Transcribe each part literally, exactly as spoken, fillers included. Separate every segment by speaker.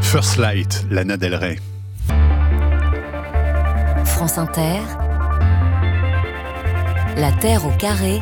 Speaker 1: First Light, Lana Del Rey.
Speaker 2: France Inter, La Terre au carré,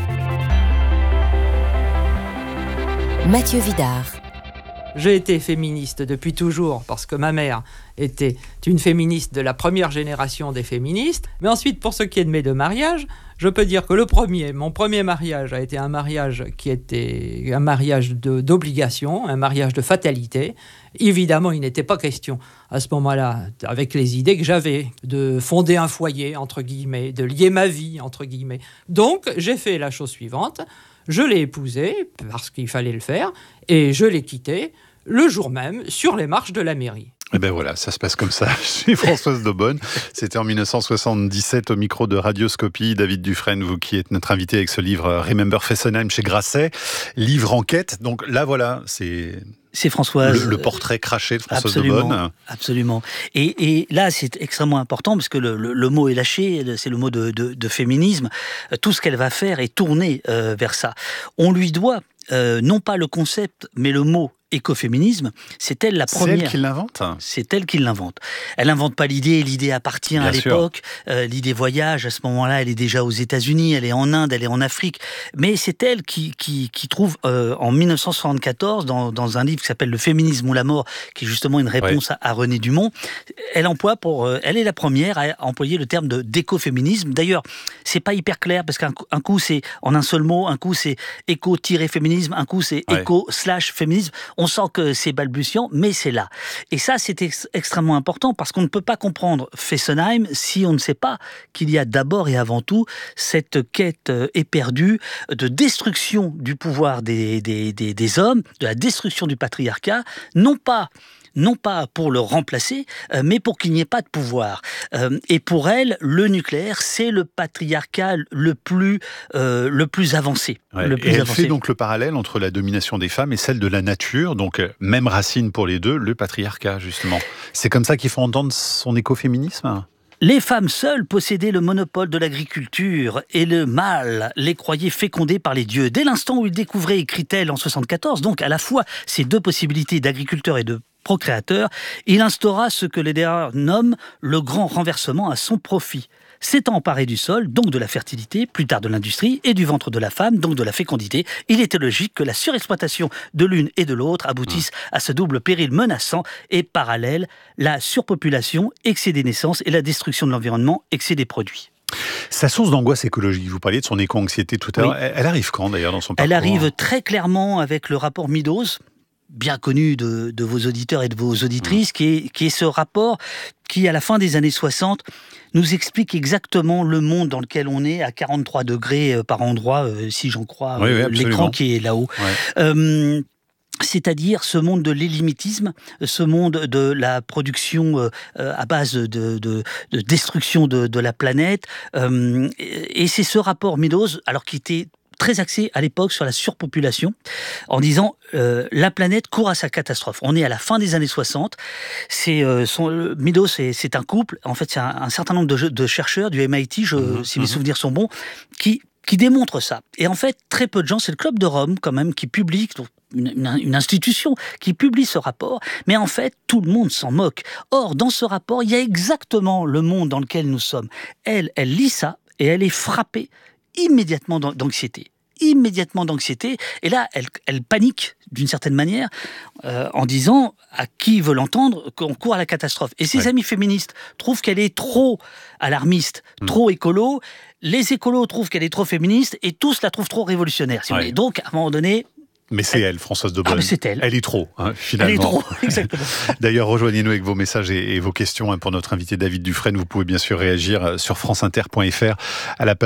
Speaker 2: Mathieu Vidard.
Speaker 3: J'ai été féministe depuis toujours parce que ma mère était une féministe de la première génération des féministes. Mais ensuite, pour ce qui est de mes deux mariages, je peux dire que le premier, mon premier mariage a été un mariage qui était un mariage de, d'obligation, un mariage de fatalité. Évidemment, il n'était pas question à ce moment-là, avec les idées que j'avais, de fonder un foyer, entre guillemets, de lier ma vie, entre guillemets. Donc, j'ai fait la chose suivante. Je l'ai épousé, parce qu'il fallait le faire, et je l'ai quitté le jour même, sur les marches de la mairie.
Speaker 1: Et ben voilà, ça se passe comme ça. Je suis Françoise Daubonne. C'était en dix-neuf cent soixante-dix-sept au micro de Radioscopie. David Dufresne, vous qui êtes notre invité avec ce livre Remember Fessenheim chez Grasset. Livre enquête. Donc là, voilà, c'est...
Speaker 4: C'est Françoise.
Speaker 1: Le, le portrait craché de Françoise
Speaker 4: absolument,
Speaker 1: Daubonne.
Speaker 4: Absolument. Et, et là, c'est extrêmement important parce que le, le, le mot est lâché, c'est le mot de, de, de féminisme. Tout ce qu'elle va faire est tourné euh, vers ça. On lui doit euh, non pas le concept, mais le mot écoféminisme, c'est elle la première.
Speaker 1: C'est elle qui l'invente.
Speaker 4: C'est elle qui l'invente. Elle n'invente pas l'idée, l'idée appartient Bien à l'époque. Euh, l'idée voyage, à ce moment-là, elle est déjà aux États-Unis, elle est en Inde, elle est en Afrique. Mais c'est elle qui, qui, qui trouve, euh, en dix-neuf cent soixante-quatorze, dans, dans un livre qui s'appelle Le féminisme ou la mort, qui est justement une réponse ouais. à, à René Dumont, elle emploie pour, euh, elle est la première à employer le terme de, d'écoféminisme. D'ailleurs, c'est pas hyper clair, parce qu'un un coup, c'est en un seul mot, un coup, c'est éco-féminisme, un coup, c'est ouais. éco-féminisme. On sent que c'est balbutiant, mais c'est là. Et ça, c'est ex- extrêmement important parce qu'on ne peut pas comprendre Fessenheim si on ne sait pas qu'il y a d'abord et avant tout cette quête éperdue de destruction du pouvoir des, des, des, des hommes, de la destruction du patriarcat, non pas non pas pour le remplacer, euh, mais pour qu'il n'y ait pas de pouvoir. Euh, et pour elle, le nucléaire, c'est le patriarcat le plus, euh, le plus avancé.
Speaker 1: Ouais,
Speaker 4: le plus
Speaker 1: et elle
Speaker 4: avancé.
Speaker 1: fait donc le parallèle entre la domination des femmes et celle de la nature, donc même racine pour les deux, le patriarcat, justement. C'est comme ça qu'il faut entendre son écoféminisme ?
Speaker 4: Les femmes seules possédaient le monopole de l'agriculture et le mâle les croyait fécondés par les dieux. Dès l'instant où il découvrait, écrit-elle en soixante-quatorze, donc à la fois ces deux possibilités d'agriculteur et de procréateur, il instaura ce que les derniers nomment le grand renversement à son profit. S'étant emparé du sol, donc de la fertilité, plus tard de l'industrie, et du ventre de la femme, donc de la fécondité, il était logique que la surexploitation de l'une et de l'autre aboutisse à ce double péril menaçant et parallèle, la surpopulation, excès des naissances, et la destruction de l'environnement, excès des produits.
Speaker 1: Sa source d'angoisse écologique, vous parliez de son éco-anxiété tout à l'heure, oui. Elle arrive quand d'ailleurs dans son parcours ?
Speaker 4: Elle arrive très clairement avec le rapport Meadows, bien connu de, de vos auditeurs et de vos auditrices, mmh. qui, est, qui est ce rapport qui, à la fin des années soixante, nous explique exactement le monde dans lequel on est, à quarante-trois degrés par endroit, euh, si j'en crois,
Speaker 1: oui, oui,
Speaker 4: euh, l'écran qui est là-haut. Ouais. Euh, C'est-à-dire ce monde de l'illimitisme, ce monde de la production euh, à base de, de, de destruction de, de la planète. Euh, et c'est ce rapport Meadows, alors qui était très axé à l'époque sur la surpopulation, en disant euh, la planète court à sa catastrophe. On est à la fin des années soixante. C'est, euh, son, euh, Meadows, c'est, c'est un couple. En fait, c'est un, un certain nombre de, de chercheurs du M I T, je, mmh, si mes mmh. souvenirs sont bons, qui, qui démontrent ça. Et en fait, très peu de gens, c'est le Club de Rome quand même, qui publie, une, une, une institution qui publie ce rapport, mais en fait, tout le monde s'en moque. Or, dans ce rapport, il y a exactement le monde dans lequel nous sommes. Elle, elle lit ça et elle est frappée immédiatement d'anxiété. immédiatement d'anxiété, et là, elle, elle panique d'une certaine manière, euh, en disant à qui veut l'entendre qu'on court à la catastrophe. Et ses ouais. amis féministes trouvent qu'elle est trop alarmiste, mmh. trop écolo, les écolos trouvent qu'elle est trop féministe, et tous la trouvent trop révolutionnaire. Si ouais. Donc, à un moment donné...
Speaker 1: Mais c'est elle, elle Françoise Daubonne.
Speaker 4: Ah, mais c'est elle.
Speaker 1: Elle est trop, hein, finalement.
Speaker 4: Elle est trop, exactement.
Speaker 1: D'ailleurs, rejoignez-nous avec vos messages et, et vos questions hein, pour notre invité David Dufresne. Vous pouvez bien sûr réagir sur franceinter point f r à la page